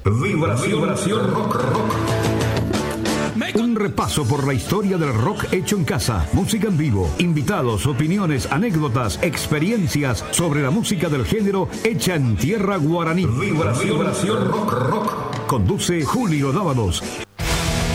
Vibración rock. Un repaso por la historia del rock hecho en casa, música en vivo, invitados, opiniones, anécdotas, experiencias sobre la música del género hecha en tierra guaraní. Vibración rock. Conduce Julio Dávalos.